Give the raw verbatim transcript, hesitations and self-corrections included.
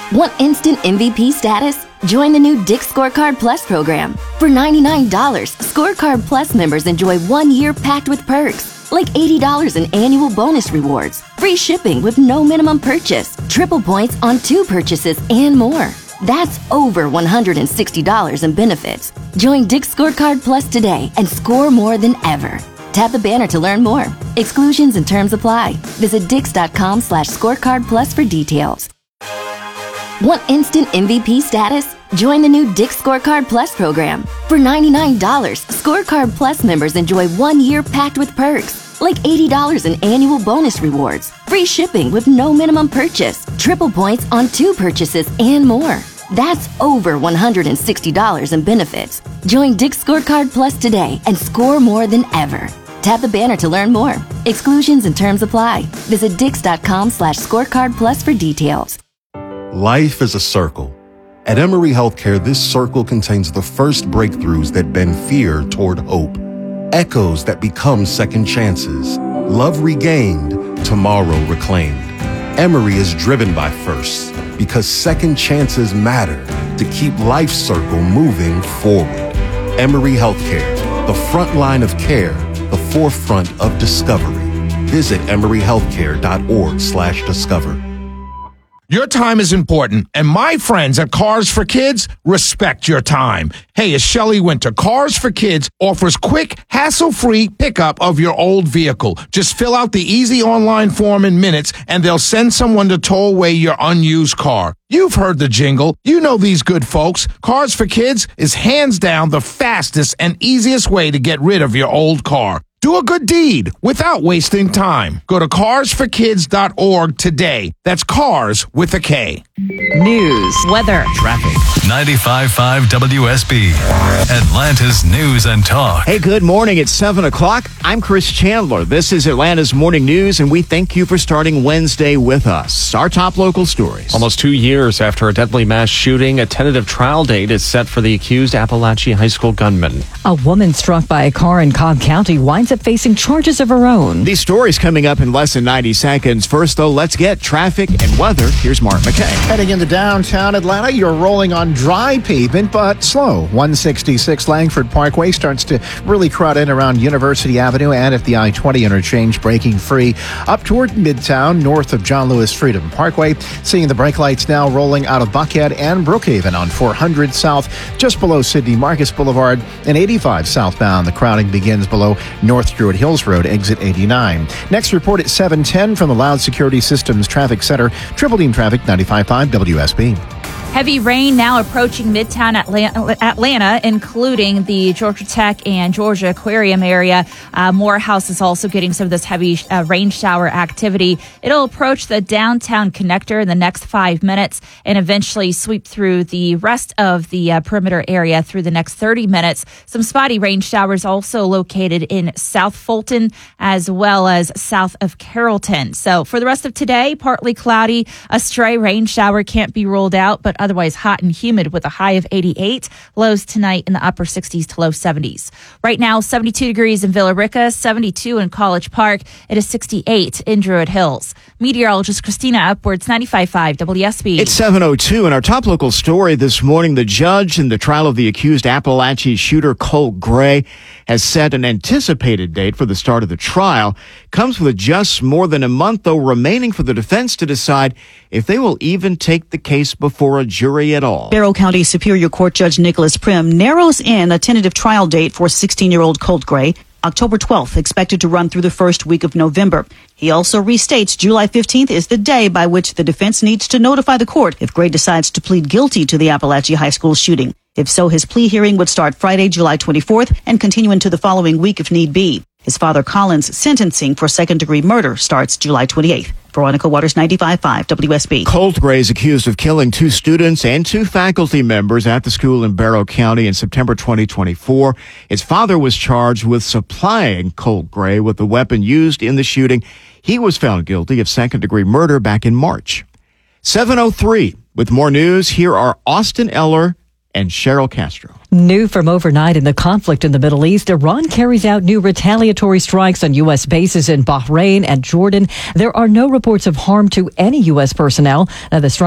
Want instant M V P status? Join the new Dick's Scorecard Plus program. For ninety-nine dollars, Scorecard Plus members enjoy one year packed with perks, like eighty dollars in annual bonus rewards, free shipping with no minimum purchase, triple points on two purchases, and more. That's over one hundred sixty dollars in benefits. Join Dick's Scorecard Plus today and score more than ever. Tap the banner to learn more. Exclusions and terms apply. Visit dix.com slash scorecard plus for details. Want instant M V P status? Join the new Dick's Scorecard Plus program. For ninety-nine dollars, Scorecard Plus members enjoy one year packed with perks, like eighty dollars in annual bonus rewards, free shipping with no minimum purchase, triple points on two purchases, and more. That's over one hundred sixty dollars in benefits. Join Dick's Scorecard Plus today and score more than ever. Tap the banner to learn more. Exclusions and terms apply. Visit dix.com slash scorecard plus for details. Life is a circle. At Emory Healthcare, this circle contains the first breakthroughs that bend fear toward hope, echoes that become second chances, love regained, tomorrow reclaimed. Emory is driven by firsts because second chances matter to keep life's circle moving forward. Emory Healthcare, the front line of care, the forefront of discovery. Visit emory healthcare dot org slash discover. Your time is important, and my friends at Cars for Kids respect your time. Hey, it's Shelley Winter. Cars for Kids offers quick, hassle-free pickup of your old vehicle. Just fill out the easy online form in minutes, and they'll send someone to tow away your unused car. You've heard the jingle. You know these good folks. Cars for Kids is hands down the fastest and easiest way to get rid of your old car. Do a good deed without wasting time. Go to cars for kids dot org today. That's cars with a K. News, weather, traffic. ninety-five point five W S B, Atlanta's news and talk. Hey, good morning. It's seven o'clock. I'm Chris Chandler. This is Atlanta's morning news, and we thank you for starting Wednesday with us. Our top local stories. Almost two years after a deadly mass shooting, a tentative trial date is set for the accused Appalachia High School gunman. A woman struck by a car in Cobb County winds up facing charges of her own. These stories coming up in less than ninety seconds. First, though, let's get traffic and weather. Here's Mark McKay. Heading into downtown Atlanta, you're rolling on dry pavement, but slow. one sixty-six Langford Parkway starts to really crowd in around University Avenue and at the I twenty interchange, breaking free up toward Midtown, north of John Lewis Freedom Parkway. Seeing the brake lights now rolling out of Buckhead and Brookhaven on four hundred South, just below Sidney Marcus Boulevard, and eighty-five southbound. The crowding begins below North Druid Hills Road, exit eighty-nine. Next report at seven ten from the Loud Security Systems Traffic Center. Triple Team Traffic, ninety-five point five W S B. Heavy rain now approaching Midtown Atlanta, including the Georgia Tech and Georgia Aquarium area. Uh, Morehouse is also getting some of this heavy uh, rain shower activity. It'll approach the downtown connector in the next five minutes and eventually sweep through the rest of the uh, perimeter area through the next thirty minutes. Some spotty rain showers also located in South Fulton as well as south of Carrollton. So for the rest of today, partly cloudy. A stray rain shower can't be ruled out, but otherwise hot and humid with a high of eighty-eight. Lows tonight in the upper sixties to low seventies. Right now, seventy-two degrees in Villa Rica, seventy-two in College Park. It is sixty-eight in Druid Hills. Meteorologist Christina Upwards, ninety-five point five W S B. It's seven oh two, and our top local story this morning, the judge in the trial of the accused Appalachia shooter Colt Gray has set an anticipated date for the start of the trial. Comes with just more than a month, though, remaining for the defense to decide if they will even take the case before a jury at all. Barrow County Superior Court Judge Nicholas Prim narrows in a tentative trial date for sixteen-year-old Colt Gray, October twelfth, expected to run through the first week of November. He also restates July fifteenth is the day by which the defense needs to notify the court if Gray decides to plead guilty to the Appalachia High School shooting. If so, his plea hearing would start Friday, July twenty-fourth, and continue into the following week if need be. His father Colin's sentencing for second-degree murder starts July twenty-eighth. Veronica Waters, ninety-five point five W S B. Colt Gray is accused of killing two students and two faculty members at the school in Barrow County in September twenty twenty-four. His father was charged with supplying Colt Gray with the weapon used in the shooting. He was found guilty of second-degree murder back in March. seven oh three. With more news, here are Austin Eller and Cheryl Castro. New from overnight in the conflict in the Middle East, Iran carries out new retaliatory strikes on U S bases in Bahrain and Jordan. There are no reports of harm to any U S personnel. Now, the strike